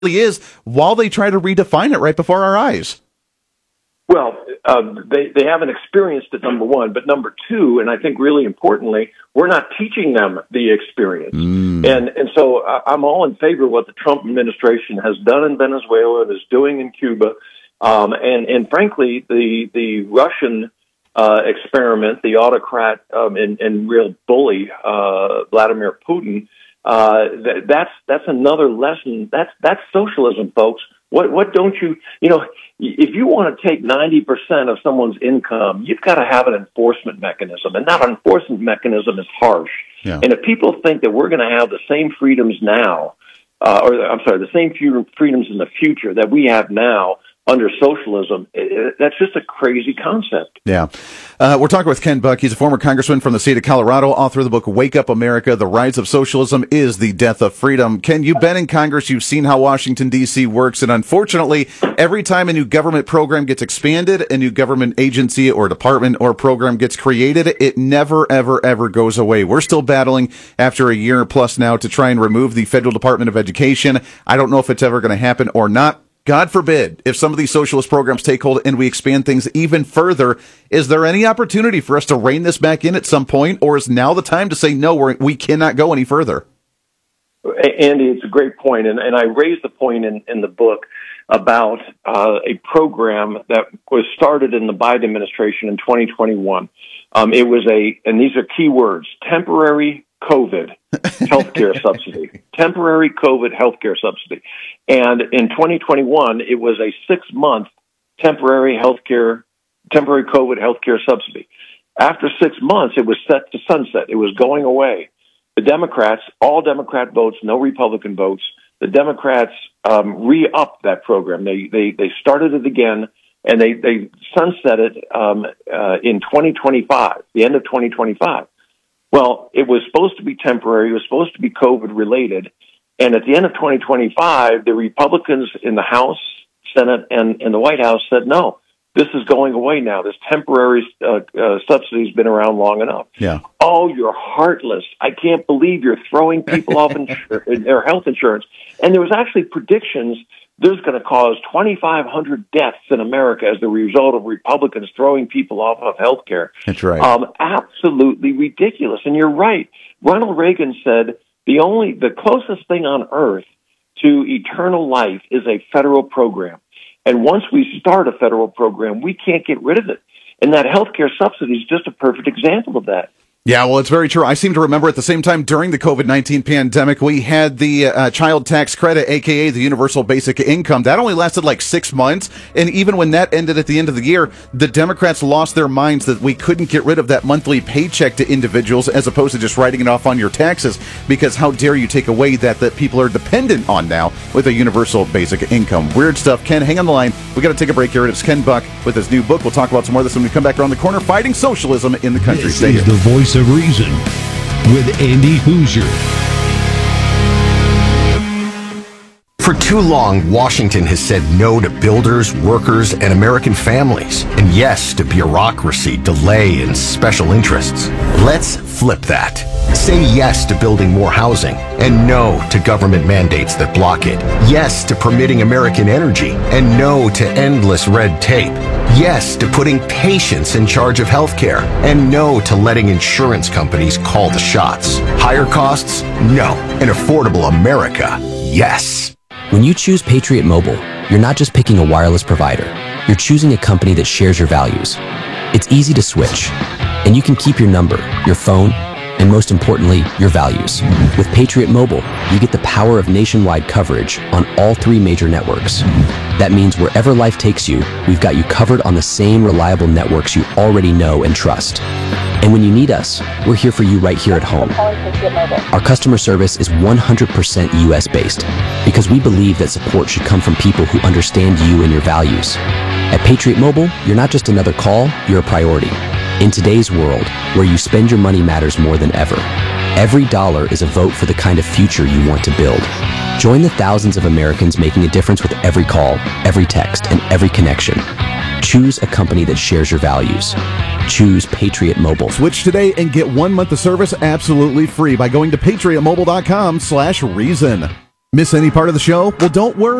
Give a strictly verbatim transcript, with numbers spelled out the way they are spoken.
is while they try to redefine it right before our eyes. Well, uh, they, they haven't experienced it, number one. But number two, and I think really importantly, we're not teaching them the experience. Mm. And and so I'm all in favor of what the Trump administration has done in Venezuela and is doing in Cuba. Um, and, and frankly, the, the Russian uh, experiment, the autocrat um, and, and real bully, uh, Vladimir Putin, uh, th- that's that's another lesson. That's that's socialism, folks. What what don't you, you know, if you want to take ninety percent of someone's income, you've got to have an enforcement mechanism, and that enforcement mechanism is harsh. Yeah. And if people think that we're going to have the same freedoms now, uh, or I'm sorry, the same freedoms in the future that we have now under socialism, it, that's just a crazy concept. Yeah. Uh, we're talking with Ken Buck. He's a former congressman from the state of Colorado, author of the book Wake Up America, The Rise of Socialism is the Death of Freedom. Ken, you've been in Congress. You've seen how Washington, D C works. And unfortunately, every time a new government program gets expanded, a new government agency or department or program gets created, it never, ever, ever goes away. We're still battling after a year plus now to try and remove the Federal Department of Education. I don't know if it's ever going to happen or not. God forbid, if some of these socialist programs take hold and we expand things even further, is there any opportunity for us to rein this back in at some point, or is now the time to say, no, we're, we cannot go any further? Andy, it's a great point, and, and I raised the point in, in the book about uh, a program that was started in the Biden administration in twenty twenty-one. Um, it was a, and these are key words, temporary COVID healthcare subsidy, temporary COVID healthcare subsidy. And in twenty twenty-one, it was a six-month temporary healthcare, temporary COVID healthcare subsidy. After six months, it was set to sunset. It was going away. The Democrats, all Democrat votes, no Republican votes, the Democrats um, re-upped that program. They, they, they started it again, and they, they sunset it um, uh, in twenty twenty-five, the end of twenty twenty-five. Well, it was supposed to be temporary. It was supposed to be COVID-related. And at the end of twenty twenty-five, the Republicans in the House, Senate, and, and the White House said, no, this is going away now. This temporary uh, uh, subsidy has been around long enough. Yeah. Oh, you're heartless. I can't believe you're throwing people off insur- their health insurance. And there was actually predictions there's going to cause twenty-five hundred deaths in America as the result of Republicans throwing people off of health care. That's right. Um, absolutely ridiculous. And you're right. Ronald Reagan said the only, the closest thing on earth to eternal life is a federal program. And once we start a federal program, we can't get rid of it. And that health care subsidy is just a perfect example of that. Yeah, well, it's very true. I seem to remember at the same time during the COVID nineteen pandemic, we had the uh, child tax credit, a k a the universal basic income. That only lasted like six months. And even when that ended at the end of the year, the Democrats lost their minds that we couldn't get rid of that monthly paycheck to individuals as opposed to just writing it off on your taxes. Because how dare you take away that that people are dependent on now with a universal basic income. Weird stuff. Ken, hang on the line. We got to take a break here. It's Ken Buck with his new book. We'll talk about some more of this when we come back around the corner. Fighting Socialism in the Country. This Stay is here. The Voice of Reason with Andy Hoosier. For too long, Washington has said no to builders, workers, and American families, and yes to bureaucracy, delay, and special interests. Let's flip that. Say yes to building more housing, and no to government mandates that block it. Yes to permitting American energy, and no to endless red tape. Yes to putting patients in charge of healthcare, and no to letting insurance companies call the shots. Higher costs? No. An affordable America? Yes. When you choose Patriot Mobile, you're not just picking a wireless provider. You're choosing a company that shares your values. It's easy to switch, and you can keep your number, your phone, and most importantly, your values. With Patriot Mobile, you get the power of nationwide coverage on all three major networks. That means wherever life takes you, we've got you covered on the same reliable networks you already know and trust. And when you need us, we're here for you right here at home. Our customer service is one hundred percent U S based because we believe that support should come from people who understand you and your values. At Patriot Mobile, you're not just another call, you're a priority. In today's world, where you spend your money matters more than ever, every dollar is a vote for the kind of future you want to build. Join the thousands of Americans making a difference with every call, every text, and every connection. Choose a company that shares your values. Choose Patriot Mobile. Switch today and get one month of service absolutely free by going to patriot mobile dot com slash reason. Miss any part of the show? Well, don't worry.